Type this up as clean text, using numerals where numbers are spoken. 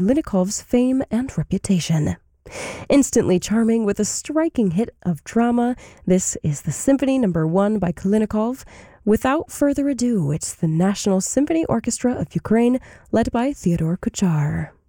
Linikov's fame and reputation. Instantly charming with a striking hit of drama, this is the Symphony No. 1 by Kulinikov. Without further ado, it's the National Symphony Orchestra of Ukraine, led by Theodore Kuchar.